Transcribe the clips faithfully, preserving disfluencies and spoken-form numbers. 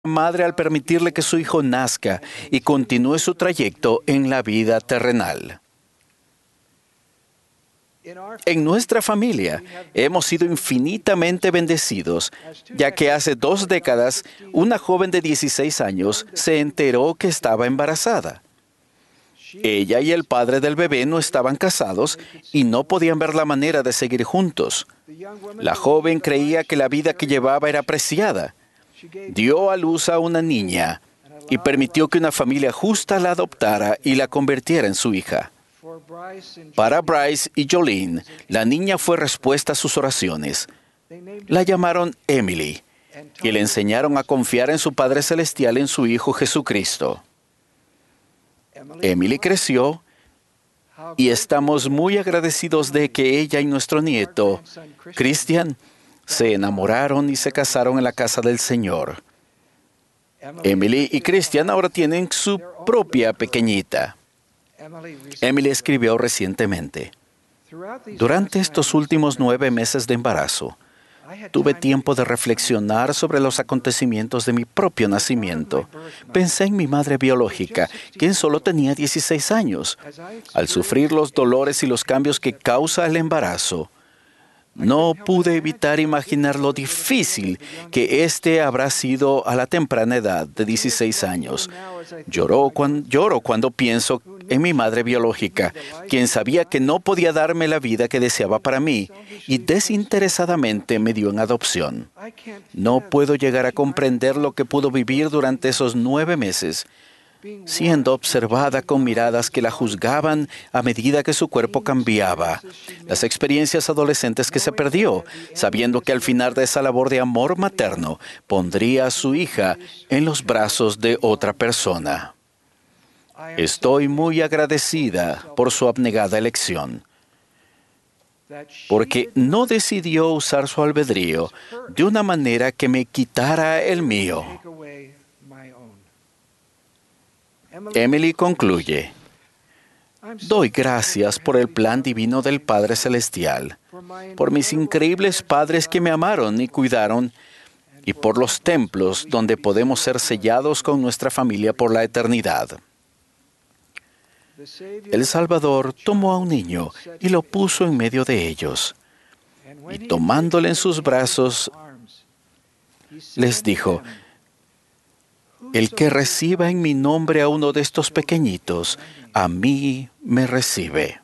madre al permitirle que su hijo nazca y continúe su trayecto en la vida terrenal. En nuestra familia hemos sido infinitamente bendecidos, ya que hace dos décadas una joven de dieciséis años se enteró que estaba embarazada. Ella y el padre del bebé no estaban casados y no podían ver la manera de seguir juntos. La joven creía que la vida que llevaba era preciada. Dio a luz a una niña y permitió que una familia justa la adoptara y la convirtiera en su hija. Para Bryce y Jolene, la niña fue respuesta a sus oraciones. La llamaron Emily y le enseñaron a confiar en su Padre Celestial en su Hijo Jesucristo. Emily creció y estamos muy agradecidos de que ella y nuestro nieto, Christian, se enamoraron y se casaron en la casa del Señor. Emily y Christian ahora tienen su propia pequeñita. Emily escribió recientemente: durante estos últimos nueve meses de embarazo, tuve tiempo de reflexionar sobre los acontecimientos de mi propio nacimiento. Pensé en mi madre biológica, quien solo tenía dieciséis años. Al sufrir los dolores y los cambios que causa el embarazo, no pude evitar imaginar lo difícil que éste habrá sido a la temprana edad de dieciséis años. Lloro cuando, lloro cuando pienso en mi madre biológica, quien sabía que no podía darme la vida que deseaba para mí y desinteresadamente me dio en adopción. No puedo llegar a comprender lo que pudo vivir durante esos nueve meses, siendo observada con miradas que la juzgaban a medida que su cuerpo cambiaba, las experiencias adolescentes que se perdió, sabiendo que al final de esa labor de amor materno pondría a su hija en los brazos de otra persona. Estoy muy agradecida por su abnegada elección, porque no decidió usar su albedrío de una manera que me quitara el mío. Emily concluye: doy gracias por el plan divino del Padre Celestial, por mis increíbles padres que me amaron y cuidaron, y por los templos donde podemos ser sellados con nuestra familia por la eternidad. El Salvador tomó a un niño y lo puso en medio de ellos, y tomándole en sus brazos, les dijo: el que reciba en mi nombre a uno de estos pequeñitos, a mí me recibe.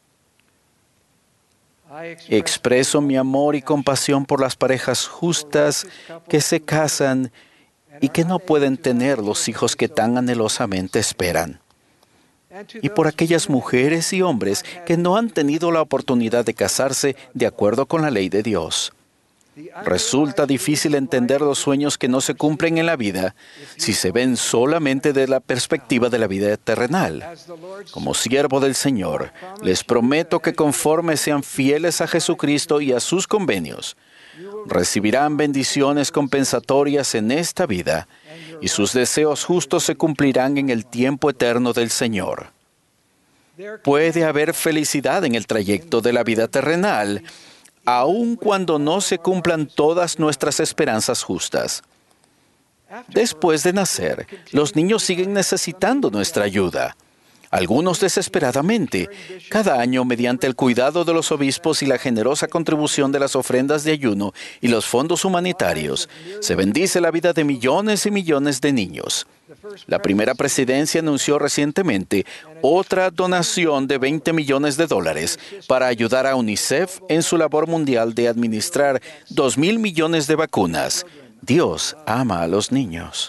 Expreso mi amor y compasión por las parejas justas que se casan y que no pueden tener los hijos que tan anhelosamente esperan. Y por aquellas mujeres y hombres que no han tenido la oportunidad de casarse de acuerdo con la ley de Dios. Resulta difícil entender los sueños que no se cumplen en la vida si se ven solamente desde la perspectiva de la vida terrenal. Como siervo del Señor, les prometo que conforme sean fieles a Jesucristo y a sus convenios, recibirán bendiciones compensatorias en esta vida y sus deseos justos se cumplirán en el tiempo eterno del Señor. Puede haber felicidad en el trayecto de la vida terrenal, aun cuando no se cumplan todas nuestras esperanzas justas. Después de nacer, los niños siguen necesitando nuestra ayuda, algunos desesperadamente. Cada año, mediante el cuidado de los obispos y la generosa contribución de las ofrendas de ayuno y los fondos humanitarios, se bendice la vida de millones y millones de niños. La primera presidencia anunció recientemente otra donación de veinte millones de dólares para ayudar a UNICEF en su labor mundial de administrar dos mil millones de vacunas. Dios ama a los niños.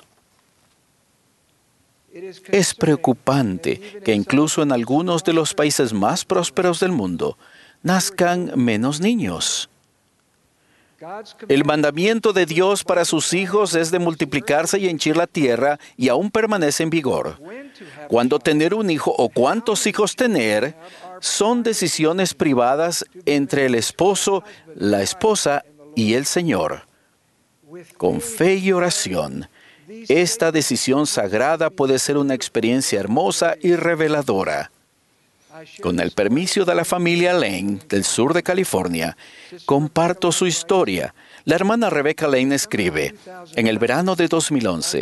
Es preocupante que incluso en algunos de los países más prósperos del mundo nazcan menos niños. El mandamiento de Dios para sus hijos es de multiplicarse y henchir la tierra y aún permanece en vigor. Cuándo tener un hijo o cuántos hijos tener son decisiones privadas entre el esposo, la esposa y el Señor. Con fe y oración, esta decisión sagrada puede ser una experiencia hermosa y reveladora. Con el permiso de la familia Lane, del sur de California, comparto su historia, La hermana Rebecca Lane escribe, en el verano de dos mil once,